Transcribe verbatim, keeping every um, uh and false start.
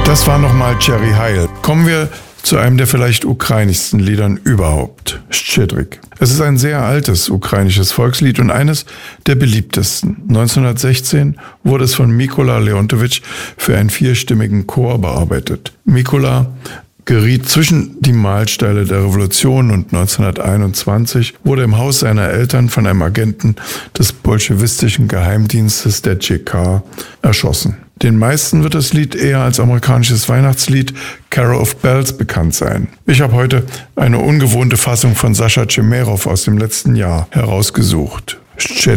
Das war nochmal Jerry Heil. Kommen wir zu einem der vielleicht ukrainischsten Liedern überhaupt, Szczedrik. Es ist ein sehr altes ukrainisches Volkslied und eines der beliebtesten. neunzehnhundertsechzehn wurde es von Mykola Leontovich für einen vierstimmigen Chor bearbeitet. Mykola geriet zwischen die Mahlsteine der Revolution und neunzehnhunderteinundzwanzig wurde im Haus seiner Eltern von einem Agenten des bolschewistischen Geheimdienstes der Tsch Ka erschossen. Den meisten wird das Lied eher als amerikanisches Weihnachtslied Carol of Bells bekannt sein. Ich habe heute eine ungewohnte Fassung von Sascha Cemerow aus dem letzten Jahr herausgesucht.